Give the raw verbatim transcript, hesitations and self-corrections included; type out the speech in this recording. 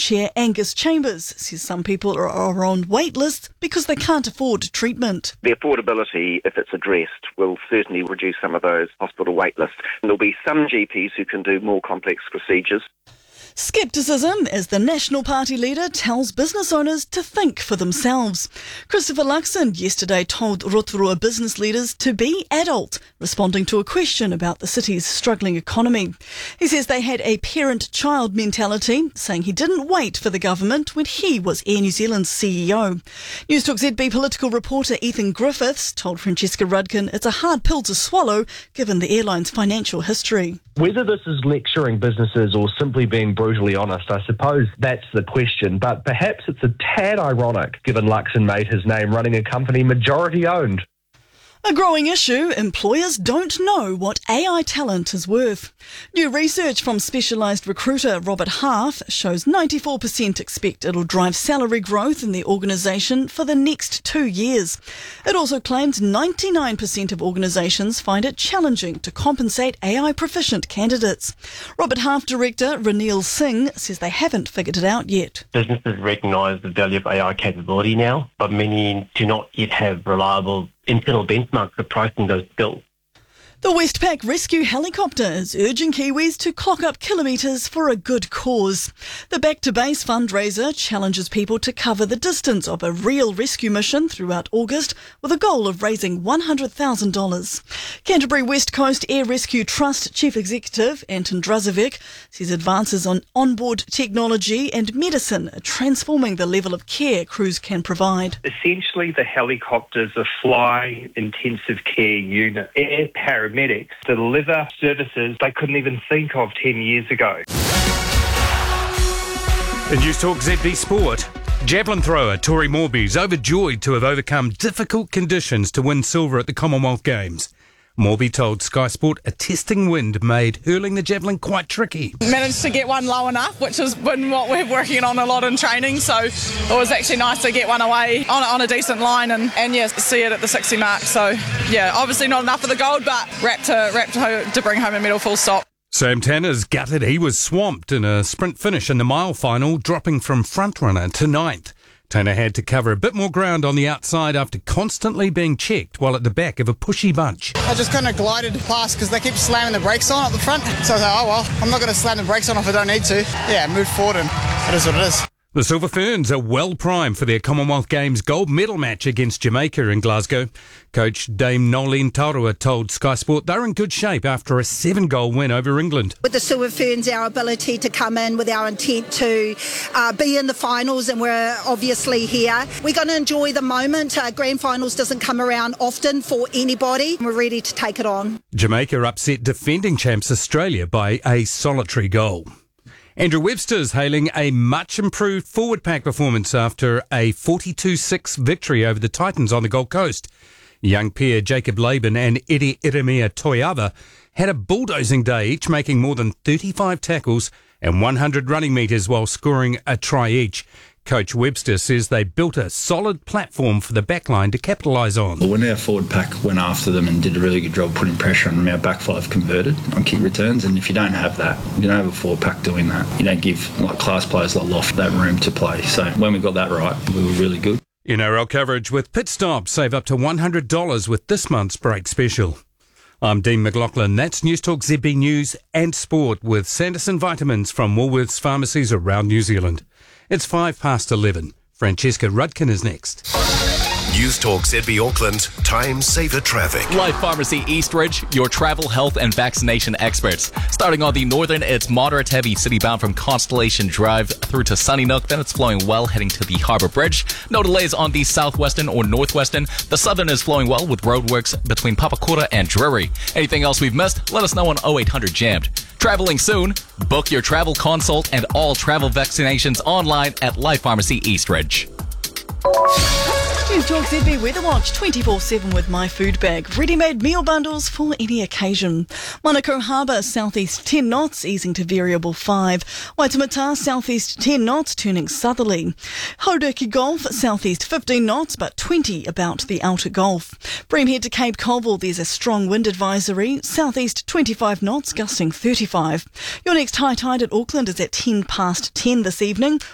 Chair Angus Chambers says some people are on wait lists because they can't afford treatment. The affordability, if it's addressed, will certainly reduce some of those hospital wait lists. And there'll be some G Ps who can do more complex procedures. Scepticism as the National Party leader tells business owners to think for themselves. Christopher Luxon yesterday told Rotorua business leaders to be adult, responding to a question about the city's struggling economy. He says they had a parent-child mentality, saying he didn't wait for the government when he was Air New Zealand's C E O. Newstalk Z B political reporter Ethan Griffiths told Francesca Rudkin it's a hard pill to swallow given the airline's financial history. Whether this is lecturing businesses or simply being brutally honest, I suppose that's the question. But perhaps it's a tad ironic, given Luxon made his name running a company majority-owned. A growing issue, employers don't know what A I talent is worth. New research from specialised recruiter Robert Half shows ninety-four percent expect it'll drive salary growth in the organisation for the next two years. It also claims ninety-nine percent of organisations find it challenging to compensate A I proficient candidates. Robert Half director Ranil Singh says they haven't figured it out yet. Businesses recognise the value of A I capability now, but many do not yet have reliable internal benchmarks for pricing those skills. The Westpac Rescue Helicopter is urging Kiwis to clock up kilometres for a good cause. The Back to Base fundraiser challenges people to cover the distance of a real rescue mission throughout August with a goal of raising one hundred thousand dollars. Canterbury West Coast Air Rescue Trust Chief Executive Anton Drazovic says advances on onboard technology and medicine are transforming the level of care crews can provide. Essentially, the helicopters are fly intensive care unit. Air paramedics deliver services they couldn't even think of ten years ago. In Newstalk Z B Sport, javelin thrower Tori Morby is overjoyed to have overcome difficult conditions to win silver at the Commonwealth Games. Morby told Sky Sport a testing wind made hurling the javelin quite tricky. Managed to get one low enough, which has been what we're working on a lot in training, so it was actually nice to get one away on, on a decent line and, and yeah, see it at the sixty mark. So yeah, obviously not enough for the gold, but wrapped to, wrapped to, to bring home a medal full stop. Sam Tanner's gutted he was swamped in a sprint finish in the mile final, dropping from frontrunner to ninth. Tanner had to cover a bit more ground on the outside after constantly being checked while at the back of a pushy bunch. I just kind of glided past because they keep slamming the brakes on at the front. So I was like, oh well, I'm not going to slam the brakes on if I don't need to. Yeah, move forward and it is what it is. The Silver Ferns are well primed for their Commonwealth Games gold medal match against Jamaica in Glasgow. Coach Dame Nolene Taurua told Sky Sport they're in good shape after a seven-goal win over England. With the Silver Ferns, our ability to come in with our intent to uh, be in the finals, and we're obviously here. We're going to enjoy the moment. Uh, grand finals doesn't come around often for anybody. We're ready to take it on. Jamaica upset defending champs Australia by a solitary goal. Andrew Webster's hailing a much improved forward pack performance after a forty-two six victory over the Titans on the Gold Coast. Young pair Jacob Laban and Eddie Iremia Toiava had a bulldozing day, each making more than thirty-five tackles and one hundred running metres while scoring a try each. Coach Webster says they built a solid platform for the backline to capitalise on. When our forward pack went after them and did a really good job putting pressure on them, our back five converted on kick returns, and if you don't have that, you don't have a forward pack doing that, you don't give like class players like Loft that room to play. So when we got that right, we were really good. N R L coverage with Pit Stop. Save up to one hundred dollars with this month's break special. I'm Dean McLaughlin. That's Newstalk Z B News and Sport with Sanderson Vitamins from Woolworths pharmacies around New Zealand. It's five past eleven. Francesca Rudkin is next. Newstalk Z B Auckland, time saver traffic. Life Pharmacy Eastridge, your travel, health and vaccination experts. Starting on the northern, it's moderate heavy citybound from Constellation Drive through to Sunnynook. Then it's flowing well heading to the Harbour Bridge. No delays on the southwestern or northwestern. The southern is flowing well with roadworks between Papakura and Drury. Anything else we've missed? Let us know on oh eight hundred jammed. Traveling soon? Book your travel consult and all travel vaccinations online at Life Pharmacy Eastridge. Newstalk Z B Weather Watch twenty-four seven with My Food Bag. Ready-made meal bundles for any occasion. Manukau Harbour, southeast ten knots, easing to variable five. Waitemata, southeast ten knots, turning southerly. Hauraki Gulf, southeast fifteen knots, but twenty about the outer Gulf. Breamhead to Cape Colville, there's a strong wind advisory. Southeast twenty-five knots, gusting thirty-five. Your next high tide at Auckland is at ten past ten this evening.